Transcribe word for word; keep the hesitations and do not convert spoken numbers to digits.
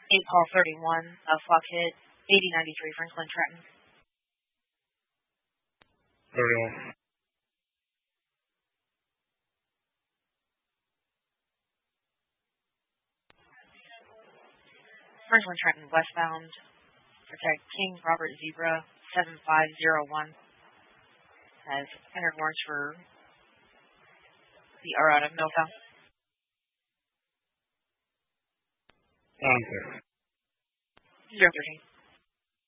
eight Paul thirty-one, uh, flock hit, eighty ninety-three, Franklin Trenton. thirty-one. Franklin Trenton, westbound, protect King Robert Zebra, seven five zero one. Has entered warrants for the R out of Milltown. Answer. zero thirteen.